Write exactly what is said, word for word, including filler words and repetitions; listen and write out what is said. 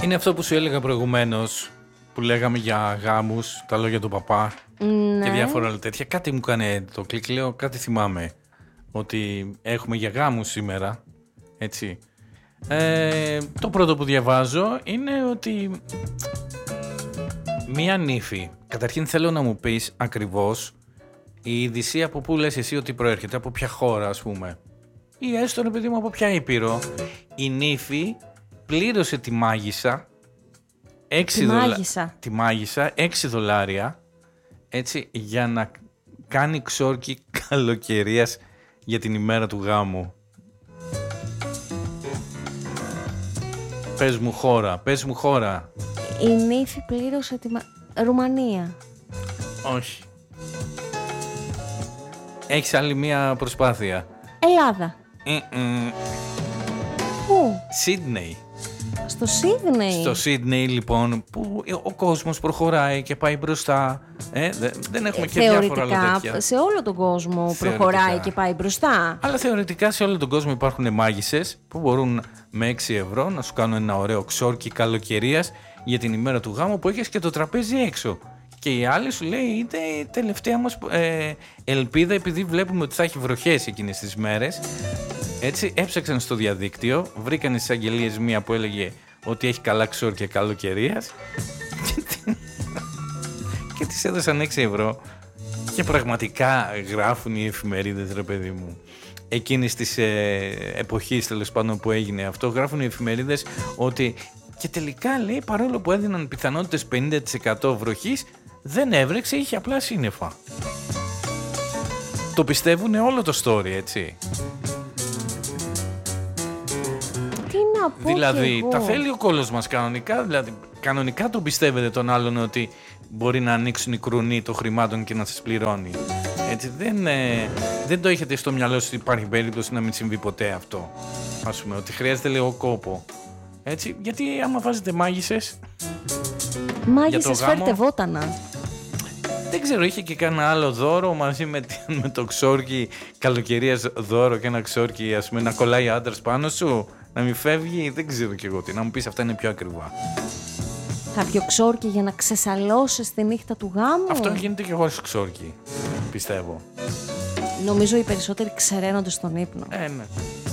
Είναι αυτό που σου έλεγα προηγουμένως, που λέγαμε για γάμους, τα λόγια του παπά, Ναι. και διάφορα άλλα τέτοια. Κάτι μου κάνει το κλικ, λέω, κάτι θυμάμαι. Ότι έχουμε για γάμους σήμερα, έτσι. Ε, το πρώτο που διαβάζω είναι ότι μία νύφη, καταρχήν θέλω να μου πεις ακριβώς η είδηση από πού λες εσύ ότι προέρχεται, από ποια χώρα ας πούμε, ή έστω επειδή μου από ποια ήπειρο. Η νύφη πλήρωσε τη μάγισσα έξι Τη δολα... μάγισσα. τη μάγισσα έξι δολάρια, έτσι, για να κάνει ξόρκι καλοκαιρίας για την ημέρα του γάμου. Πες μου χώρα, πες μου χώρα. Η νύφη πλήρωσε τη μα... Ρουμανία. Όχι. Έχεις άλλη μία προσπάθεια. Ελλάδα. Mm-mm. Πού? Σίδνεϊ. Στο Σίδνεϊ. Στο Σίδνεϊ λοιπόν, που ο κόσμος προχωράει και πάει μπροστά. Ε, δε- δεν έχουμε και διάφορα άλλα Θεωρητικά τέτοια. σε όλο τον κόσμο Θεωρητικά. προχωράει και πάει μπροστά. Αλλά θεωρητικά σε όλο τον κόσμο υπάρχουν μάγισσες που μπορούν με έξι ευρώ να σου κάνουν ένα ωραίο ξόρκι καλοκαιρίας για την ημέρα του γάμου που έχεις και το τραπέζι έξω. Και η άλλη σου λέει είναι η τελευταία μας ε, ελπίδα, επειδή βλέπουμε ότι θα έχει βροχές εκείνες τις μέρες. Έτσι έψαξαν στο διαδίκτυο, βρήκαν στις αγγελίες μία που έλεγε ότι έχει καλά ξόρκια καλοκαιρίας και, την... και της έδωσαν έξι ευρώ. Και πραγματικά γράφουν οι εφημερίδες, ρε παιδί μου, εκείνης της ε, εποχής τέλος πάντων που έγινε αυτό, γράφουν οι εφημερίδες ότι και τελικά λέει παρόλο που έδιναν πιθανότητες πενήντα τοις εκατό βροχής, δεν έβρεξε, είχε απλά σύννεφα. Το πιστεύουν όλο το story, έτσι. Τι να πω Δηλαδή, κι εγώ. τα θέλει ο κόλος μας κανονικά, δηλαδή κανονικά τον πιστεύετε τον άλλον ότι μπορεί να ανοίξουν οι κρουνοί των χρημάτων και να σας πληρώνει. Έτσι, δεν, ε, δεν το έχετε στο μυαλό σας ότι υπάρχει περίπτωση να μην συμβεί ποτέ αυτό. Ας πούμε, ότι χρειάζεται λίγο κόπο. Έτσι, γιατί άμα βάζετε μάγισσες, Μάγισσες, για το γάμο. φέρτε βότανα. δεν ξέρω, είχε και κανένα άλλο δώρο μαζί με, τη- με το ξόρκι καλοκαιρίας δώρο και ένα ξόρκι, ας πούμε, να κολλάει άντρας πάνω σου, να μην φεύγει, δεν ξέρω κι εγώ τι. Να μου πεις αυτά είναι πιο ακριβά. Κάποιο ξόρκι για να ξεσαλώσεις τη νύχτα του γάμου. Αυτό γίνεται και χωρίς ξόρκι, πιστεύω. Νομίζω οι περισσότεροι ξεραίνονται στον ύπνο. Ε, ναι.